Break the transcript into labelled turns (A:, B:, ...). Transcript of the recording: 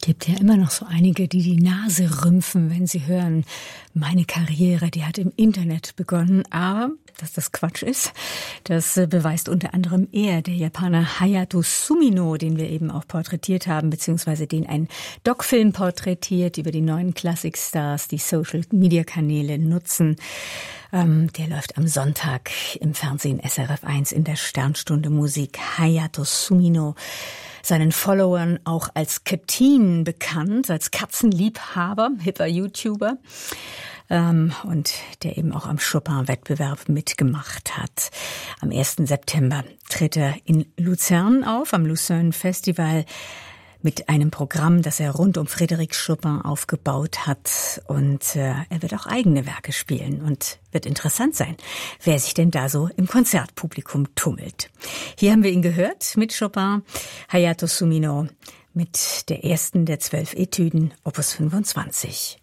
A: Gibt ja immer noch so einige, die die Nase rümpfen, wenn sie hören, meine Karriere, die hat im Internet begonnen. Aber, dass das Quatsch ist, das beweist unter anderem er, der Japaner Hayato Sumino, den wir eben auch porträtiert haben, beziehungsweise den ein Doc-Film porträtiert über die neuen Classic-Stars, die Social-Media-Kanäle nutzen. Der läuft am Sonntag im Fernsehen SRF 1 in der Sternstunde Musik. Hayato Sumino, seinen Followern auch als Ketin bekannt, als Katzenliebhaber, hipper YouTuber, und der eben auch am Chopin-Wettbewerb mitgemacht hat. Am 1. September tritt er in Luzern auf, am Lucerne Festival, mit einem Programm, das er rund um Frédéric Chopin aufgebaut hat. Und er wird auch eigene Werke spielen und wird interessant sein, wer sich denn da so im Konzertpublikum tummelt. Hier haben wir ihn gehört mit Chopin, Hayato Sumino, mit der ersten der 12 Etüden, Opus 25.